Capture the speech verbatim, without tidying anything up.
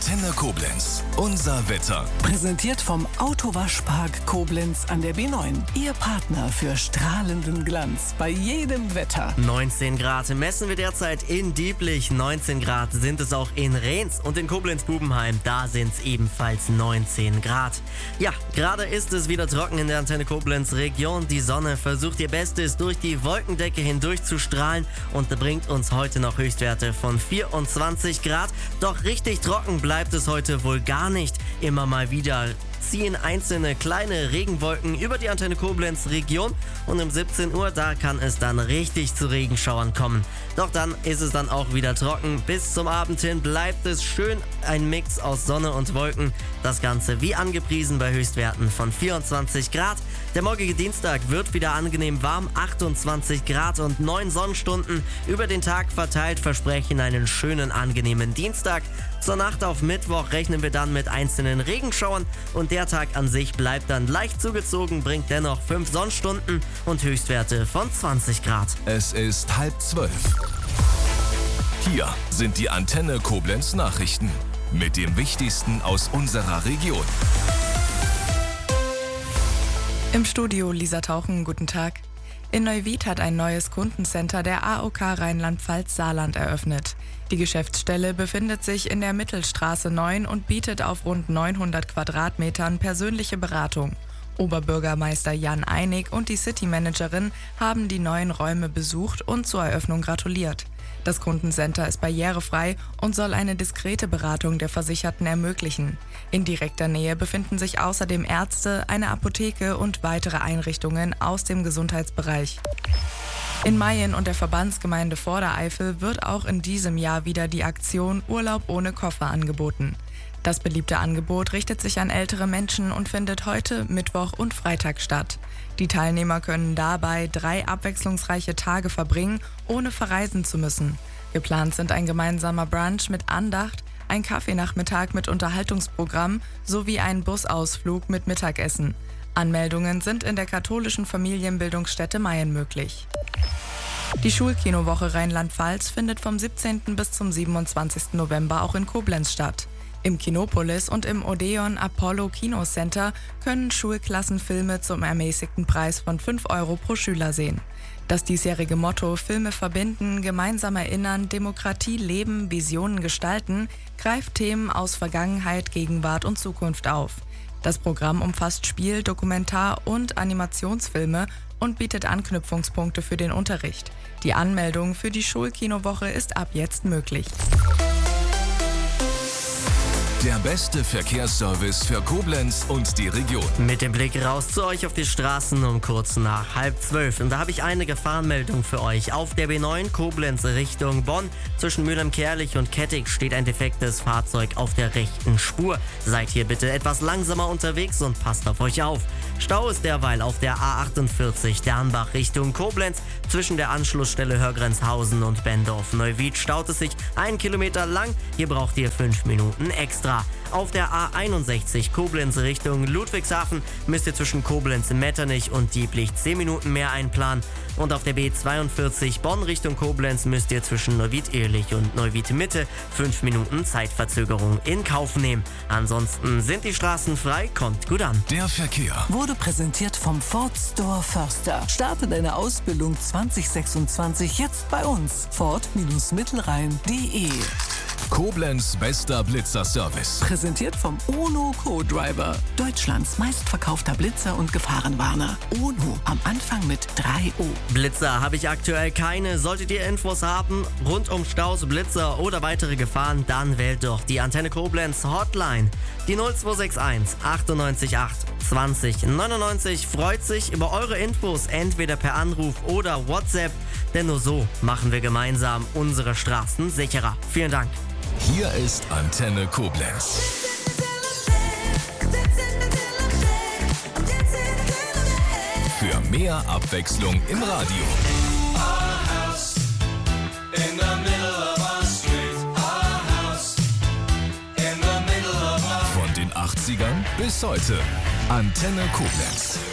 Antenne Koblenz. Unser Wetter. Präsentiert vom Autowaschpark Koblenz an der B neun. Ihr Partner für strahlenden Glanz bei jedem Wetter. neunzehn Grad messen wir derzeit in Dieblich. neunzehn Grad sind es auch in Rehns und in Koblenz-Bubenheim. Da sind es ebenfalls neunzehn Grad. Ja, gerade ist es wieder trocken in der Antenne Koblenz Region. Die Sonne versucht ihr Bestes, durch die Wolkendecke hindurch zu strahlen und bringt uns heute noch Höchstwerte von vierundzwanzig Grad. Doch richtig trocken bleibt es heute wohl gar nicht. Immer mal wieder ziehen einzelne kleine Regenwolken über die Antenne Koblenz Region und um siebzehn Uhr, da kann es dann richtig zu Regenschauern kommen. Doch dann ist es dann auch wieder trocken. Bis zum Abend hin bleibt es schön ein Mix aus Sonne und Wolken. Das Ganze wie angepriesen bei Höchstwerten von vierundzwanzig Grad. Der morgige Dienstag wird wieder angenehm warm, achtundzwanzig Grad und neun Sonnenstunden über den Tag verteilt versprechen einen schönen, angenehmen Dienstag. Zur Nacht auf Mittwoch rechnen wir dann mit einzelnen Regenschauern und der Tag an sich bleibt dann leicht zugezogen, bringt dennoch fünf Sonnenstunden und Höchstwerte von zwanzig Grad. Es ist halb zwölf. Hier sind die Antenne Koblenz Nachrichten mit dem Wichtigsten aus unserer Region. Im Studio Lisa Tauchen, guten Tag. In Neuwied hat ein neues Kundencenter der A O K Rheinland-Pfalz-Saarland eröffnet. Die Geschäftsstelle befindet sich in der Mittelstraße neun und bietet auf rund neunhundert Quadratmetern persönliche Beratung. Oberbürgermeister Jan Einig und die City-Managerin haben die neuen Räume besucht und zur Eröffnung gratuliert. Das Kundencenter ist barrierefrei und soll eine diskrete Beratung der Versicherten ermöglichen. In direkter Nähe befinden sich außerdem Ärzte, eine Apotheke und weitere Einrichtungen aus dem Gesundheitsbereich. In Mayen und der Verbandsgemeinde Vordereifel wird auch in diesem Jahr wieder die Aktion Urlaub ohne Koffer angeboten. Das beliebte Angebot richtet sich an ältere Menschen und findet heute, Mittwoch und Freitag statt. Die Teilnehmer können dabei drei abwechslungsreiche Tage verbringen, ohne verreisen zu müssen. Geplant sind ein gemeinsamer Brunch mit Andacht, ein Kaffeenachmittag mit Unterhaltungsprogramm sowie ein Busausflug mit Mittagessen. Anmeldungen sind in der katholischen Familienbildungsstätte Mayen möglich. Die Schulkinowoche Rheinland-Pfalz findet vom siebzehnten bis zum siebenundzwanzigsten November auch in Koblenz statt. Im Kinopolis und im Odeon Apollo Kinocenter können Schulklassen Filme zum ermäßigten Preis von fünf Euro pro Schüler sehen. Das diesjährige Motto Filme verbinden, gemeinsam erinnern, Demokratie leben, Visionen gestalten greift Themen aus Vergangenheit, Gegenwart und Zukunft auf. Das Programm umfasst Spiel-, Dokumentar- und Animationsfilme und bietet Anknüpfungspunkte für den Unterricht. Die Anmeldung für die Schulkinowoche ist ab jetzt möglich. Der beste Verkehrsservice für Koblenz und die Region. Mit dem Blick raus zu euch auf die Straßen um kurz nach halb zwölf. Und da habe ich eine Gefahrenmeldung für euch. Auf der B neun Koblenz Richtung Bonn zwischen Mülheim-Kärlich und Kettig steht ein defektes Fahrzeug auf der rechten Spur. Seid hier bitte etwas langsamer unterwegs und passt auf euch auf. Stau ist derweil auf der A achtundvierzig Dernbach Richtung Koblenz. Zwischen der Anschlussstelle Hörgrenzhausen und Bendorf-Neuwied staut es sich einen Kilometer lang. Hier braucht ihr fünf Minuten extra. Auf der A einundsechzig Koblenz Richtung Ludwigshafen müsst ihr zwischen Koblenz, Metternich und Dieblich zehn Minuten mehr einplanen. Und auf der B zweiundvierzig Bonn Richtung Koblenz müsst ihr zwischen Neuwied-Ehrlich und Neuwied-Mitte fünf Minuten Zeitverzögerung in Kauf nehmen. Ansonsten sind die Straßen frei, kommt gut an. Der Verkehr Wurde präsentiert vom Ford Store Förster. Starte deine Ausbildung zwanzig sechsundzwanzig jetzt bei uns. Ford-Mittelrhein punkt de. Koblenz bester Blitzerservice. Präsentiert vom UNO Co-Driver. Deutschlands meistverkaufter Blitzer und Gefahrenwarner. UNO am Anfang mit drei O. Blitzer habe ich aktuell keine. Solltet ihr Infos haben rund um Staus, Blitzer oder weitere Gefahren, dann wählt doch die Antenne Koblenz Hotline. Die null zwei sechs eins achtundneunzig acht zwanzig neunundneunzig freut sich über eure Infos entweder per Anruf oder WhatsApp, denn nur so machen wir gemeinsam unsere Straßen sicherer. Vielen Dank. Hier ist Antenne Koblenz. Für mehr Abwechslung im Radio. Von den achtzigern bis heute. Antenne Koblenz.